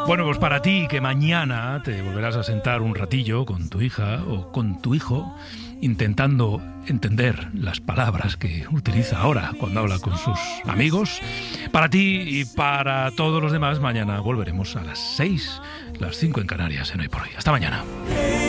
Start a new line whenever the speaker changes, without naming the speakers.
Bueno, pues para ti que mañana te volverás a sentar un ratillo con tu hija o con tu hijo intentando entender las palabras que utiliza ahora cuando habla con sus amigos. Para ti y para todos los demás, mañana volveremos a las 6, las 5 en Canarias, en Hoy por Hoy. Hasta mañana.